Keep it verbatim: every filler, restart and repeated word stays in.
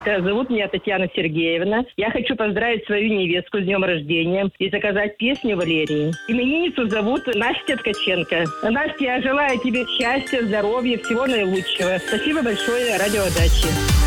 Зовут меня Татьяна Сергеевна. Я хочу поздравить свою невестку с днем рождения и заказать песню Валерии. Именинницу зовут Настя Ткаченко. Настя, я желаю тебе счастья, здоровья, всего наилучшего. Спасибо большое, радио «Дачи».